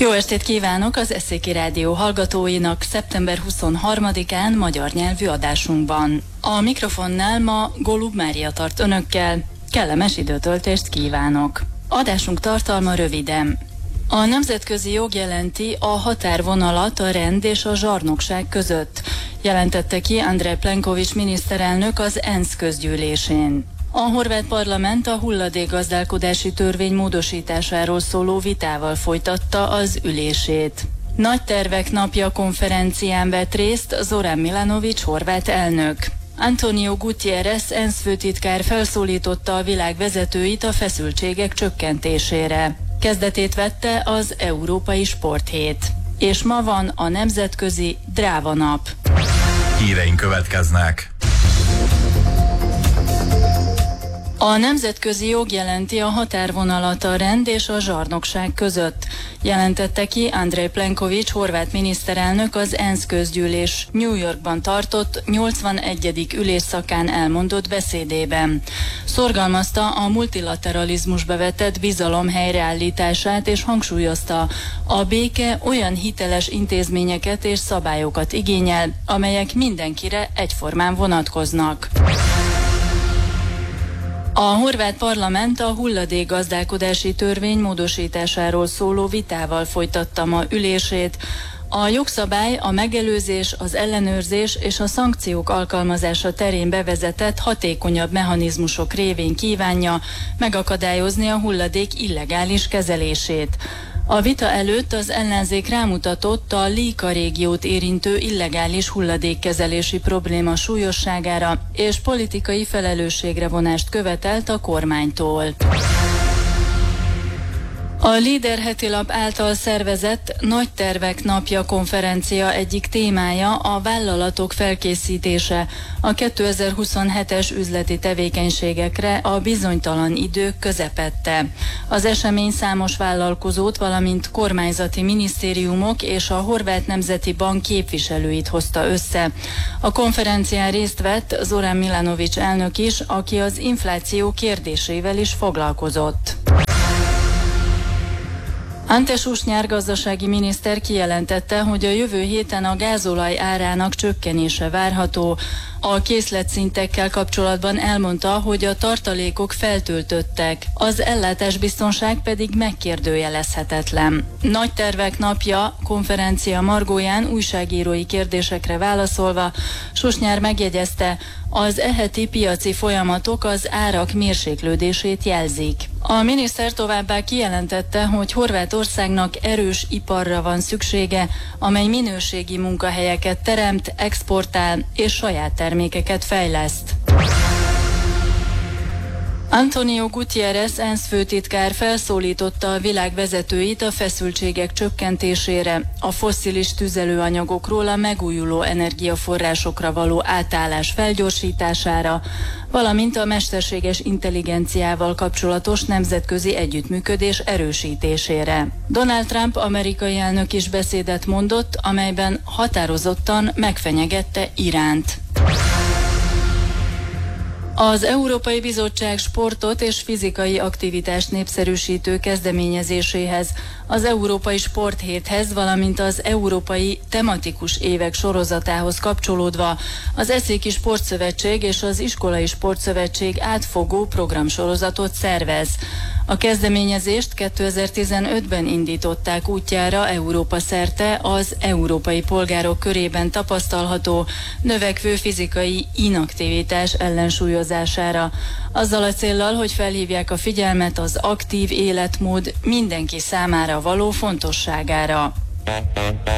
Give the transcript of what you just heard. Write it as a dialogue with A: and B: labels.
A: Jó estét kívánok az Eszéki Rádió hallgatóinak szeptember 23-án magyar nyelvű adásunkban. A mikrofonnál ma Golub Mária tart önökkel. Kellemes időtöltést kívánok. Adásunk tartalma röviden. A nemzetközi jog jelenti a határvonalat a rend és a zsarnokság között, jelentette ki Andrej Plenković miniszterelnök az ENSZ közgyűlésén. A horvát parlament a hulladékgazdálkodási törvény módosításáról szóló vitával folytatta az ülését. Nagy tervek napja konferencián vett részt Zoran Milanović horvát elnök. Antonio Guterres ENSZ főtitkár felszólította a világ vezetőit a feszültségek csökkentésére. Kezdetét vette az Európai Sporthét. És ma van a Nemzetközi Dráva Nap.
B: Híreink következnek.
A: A nemzetközi jog jelenti a határvonalat a rend és a zsarnokság között, jelentette ki Andrej Plenković horvát miniszterelnök az ENSZ közgyűlés New Yorkban tartott 81. ülésszakán elmondott beszédében. Szorgalmazta a multilateralizmusba vetett bizalom helyreállítását és hangsúlyozta, a béke olyan hiteles intézményeket és szabályokat igényel, amelyek mindenkire egyformán vonatkoznak. A horvát parlament a hulladékgazdálkodási törvény módosításáról szóló vitával folytatta ma ülését. A jogszabály a megelőzés, az ellenőrzés és a szankciók alkalmazása terén bevezetett hatékonyabb mechanizmusok révén kívánja megakadályozni a hulladék illegális kezelését. A vita előtt az ellenzék rámutatott a Lika régiót érintő illegális hulladékkezelési probléma súlyosságára, és politikai felelősségre vonást követelt a kormánytól. A Líder hetilap által szervezett Nagy tervek napja konferencia egyik témája a vállalatok felkészítése a 2027-es üzleti tevékenységekre a bizonytalan idők közepette. Az esemény számos vállalkozót, valamint kormányzati minisztériumok és a Horvát Nemzeti Bank képviselőit hozta össze. A konferencián részt vett Zoran Milanović elnök is, aki az infláció kérdésével is foglalkozott. Ante Susnyár gazdasági miniszter kijelentette, hogy a jövő héten a gázolaj árának csökkenése várható. A készletszintekkel kapcsolatban elmondta, hogy a tartalékok feltöltöttek, az ellátásbiztonság pedig megkérdőjelezhetetlen. Nagy tervek napja konferencia margóján újságírói kérdésekre válaszolva Susnyár megjegyezte, az eheti piaci folyamatok az árak mérséklődését jelzik. A miniszter továbbá kijelentette, hogy Horvátországnak erős iparra van szüksége, amely minőségi munkahelyeket teremt, exportál és saját termékeket fejleszt. Antonio Guterres ENSZ főtitkár felszólította a világ vezetőit a feszültségek csökkentésére, a fosszilis tüzelőanyagokról a megújuló energiaforrásokra való átállás felgyorsítására, valamint a mesterséges intelligenciával kapcsolatos nemzetközi együttműködés erősítésére. Donald Trump amerikai elnök is beszédet mondott, amelyben határozottan megfenyegette Iránt. Az Európai Bizottság sportot és fizikai aktivitást népszerűsítő kezdeményezéséhez, az Európai Sporthéthez, valamint az Európai Tematikus Évek sorozatához kapcsolódva az Eszéki Sportszövetség és az Iskolai Sportszövetség átfogó programsorozatot szervez. A kezdeményezést 2015-ben indították útjára Európa szerte az európai polgárok körében tapasztalható növekvő fizikai inaktivitás ellensúlyozására, azzal a céllal, hogy felhívják a figyelmet az aktív életmód mindenki számára való fontosságára.